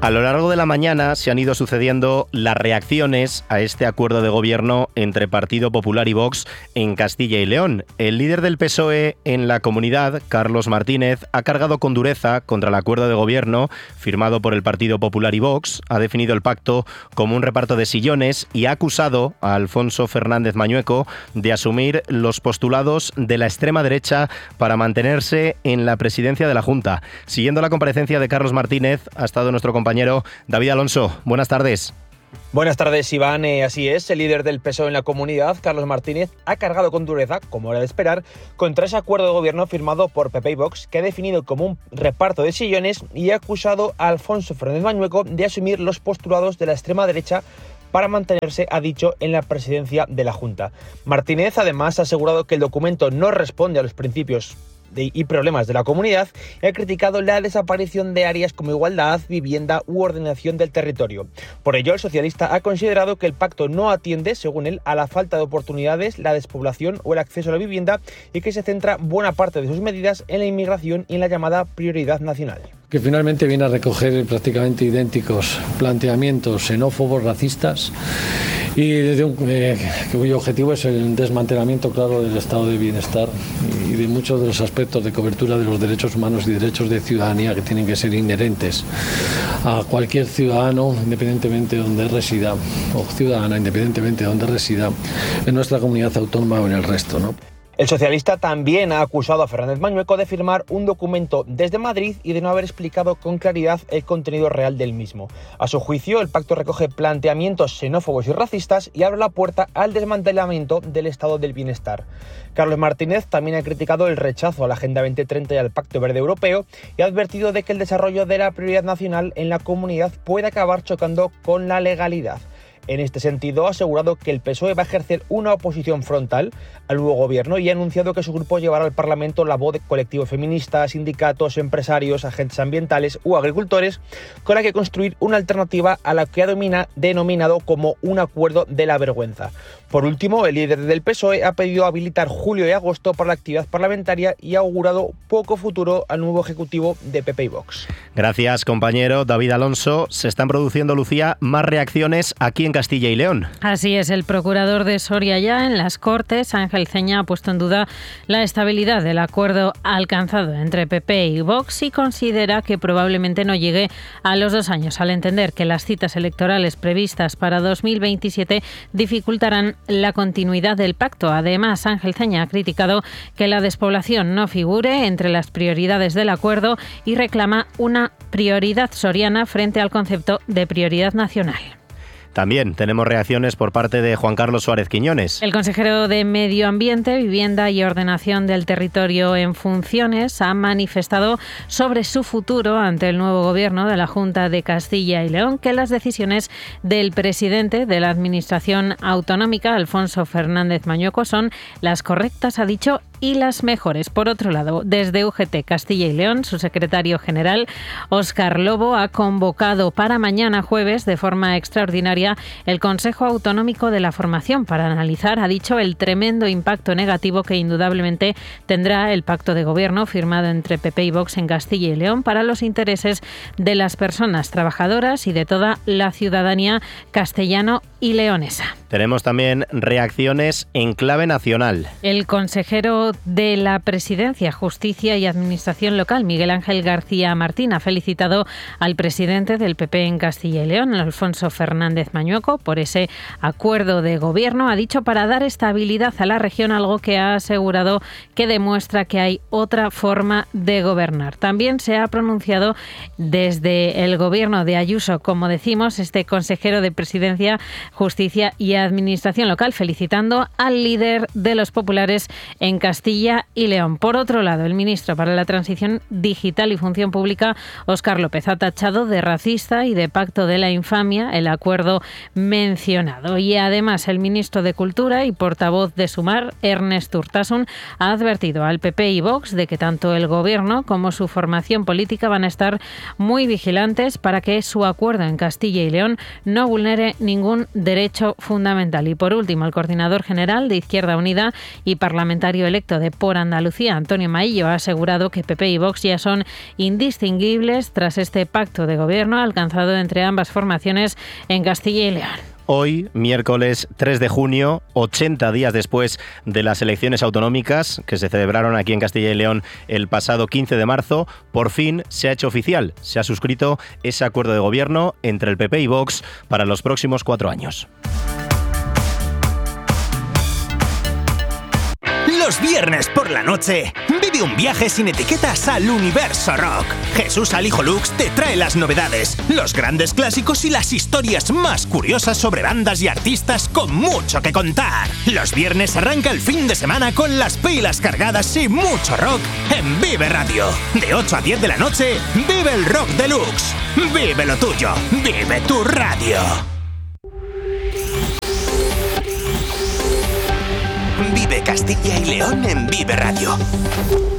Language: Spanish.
A lo largo de la mañana se han ido sucediendo las reacciones a este acuerdo de gobierno entre Partido Popular y Vox en Castilla y León. El líder del PSOE en la comunidad, Carlos Martínez, ha cargado con dureza contra el acuerdo de gobierno firmado por el Partido Popular y Vox, ha definido el pacto como un reparto de sillones y ha acusado a Alfonso Fernández Mañueco de asumir los postulados de la extrema derecha para mantenerse en la presidencia de la Junta. Siguiendo la comparecencia de Carlos Martínez, ha estado nuestro compañero David Alonso. Buenas tardes. Buenas tardes, Iván. Así es, el líder del PSOE en la comunidad, Carlos Martínez, ha cargado con dureza, como era de esperar, contra ese acuerdo de gobierno firmado por PP y Vox, que ha definido como un reparto de sillones y ha acusado a Alfonso Fernández Mañueco de asumir los postulados de la extrema derecha para mantenerse, ha dicho, en la presidencia de la Junta. Martínez, además, ha asegurado que el documento no responde a los principios y problemas de la comunidad y ha criticado la desaparición de áreas como igualdad, vivienda u ordenación del territorio. Por ello, el socialista ha considerado que el pacto no atiende, según él, a la falta de oportunidades, la despoblación o el acceso a la vivienda y que se centra buena parte de sus medidas en la inmigración y en la llamada prioridad nacional. Que finalmente viene a recoger prácticamente idénticos planteamientos xenófobos, racistas y cuyo objetivo es el desmantelamiento claro del estado de bienestar y de muchos de los aspectos de cobertura de los derechos humanos y derechos de ciudadanía que tienen que ser inherentes a cualquier ciudadano independientemente de donde resida o ciudadana independientemente de donde resida en nuestra comunidad autónoma o en el resto, ¿no? El socialista también ha acusado a Fernández Mañueco de firmar un documento desde Madrid y de no haber explicado con claridad el contenido real del mismo. A su juicio, el pacto recoge planteamientos xenófobos y racistas y abre la puerta al desmantelamiento del estado del bienestar. Carlos Martínez también ha criticado el rechazo a la Agenda 2030 y al Pacto Verde Europeo y ha advertido de que el desarrollo de la prioridad nacional en la comunidad puede acabar chocando con la legalidad. En este sentido, ha asegurado que el PSOE va a ejercer una oposición frontal al nuevo gobierno y ha anunciado que su grupo llevará al Parlamento la voz de colectivos feministas, sindicatos, empresarios, agentes ambientales u agricultores, con la que construir una alternativa a la que ha denominado como un acuerdo de la vergüenza. Por último, el líder del PSOE ha pedido habilitar julio y agosto para la actividad parlamentaria y ha augurado poco futuro al nuevo ejecutivo de PP y Vox. Gracias, compañero David Alonso. Se están produciendo, Lucía, más reacciones aquí en Castilla y León. Así es, el procurador de Soria ya en las Cortes, Ángel Ceña, ha puesto en duda la estabilidad del acuerdo alcanzado entre PP y Vox y considera que probablemente no llegue a los 2 años, al entender que las citas electorales previstas para 2027 dificultarán la continuidad del pacto. Además, Ángel Ceña ha criticado que la despoblación no figure entre las prioridades del acuerdo y reclama una prioridad soriana frente al concepto de prioridad nacional. También tenemos reacciones por parte de Juan Carlos Suárez Quiñones. El consejero de Medio Ambiente, Vivienda y Ordenación del Territorio en funciones ha manifestado sobre su futuro ante el nuevo gobierno de la Junta de Castilla y León que las decisiones del presidente de la Administración Autonómica, Alfonso Fernández Mañueco, son las correctas, ha dicho, y las mejores. Por otro lado, desde UGT Castilla y León, su secretario general, Óscar Lobo, ha convocado para mañana jueves de forma extraordinaria el Consejo Autonómico de la Formación para analizar, ha dicho, el tremendo impacto negativo que indudablemente tendrá el pacto de gobierno firmado entre PP y Vox en Castilla y León para los intereses de las personas trabajadoras y de toda la ciudadanía castellano y leonesa. Tenemos también reacciones en clave nacional. El consejero de la Presidencia, Justicia y Administración Local, Miguel Ángel García Martín, ha felicitado al presidente del PP en Castilla y León, Alfonso Fernández Mañueco, por ese acuerdo de gobierno, ha dicho, para dar estabilidad a la región, algo que ha asegurado que demuestra que hay otra forma de gobernar. También se ha pronunciado desde el gobierno de Ayuso, como decimos, este consejero de Presidencia, Justicia y Administración Local, felicitando al líder de los populares en Castilla y León. Por otro lado, el ministro para la Transición Digital y Función Pública, Óscar López, ha tachado de racista y de pacto de la infamia el acuerdo mencionado. Y además, el ministro de Cultura y portavoz de Sumar, Ernest Urtasun, ha advertido al PP y Vox de que tanto el gobierno como su formación política van a estar muy vigilantes para que su acuerdo en Castilla y León no vulnere ningún derecho fundamental. Y por último, el coordinador general de Izquierda Unida y parlamentario electo de Por Andalucía, Antonio Maillo, ha asegurado que PP y Vox ya son indistinguibles tras este pacto de gobierno alcanzado entre ambas formaciones en Castilla y León. Hoy, miércoles 3 de junio, 80 días después de las elecciones autonómicas que se celebraron aquí en Castilla y León el pasado 15 de marzo, por fin se ha hecho oficial, se ha suscrito ese acuerdo de gobierno entre el PP y Vox para los próximos 4 años. Los viernes por la noche, vive un viaje sin etiquetas al universo rock. Jesús Alijo Lux te trae las novedades, los grandes clásicos y las historias más curiosas sobre bandas y artistas con mucho que contar. Los viernes arranca el fin de semana con las pilas cargadas y mucho rock en Vive Radio. De 8 a 10 de la noche, vive el rock deluxe. Vive lo tuyo, vive tu radio. Vive Castilla y León en Vive Radio.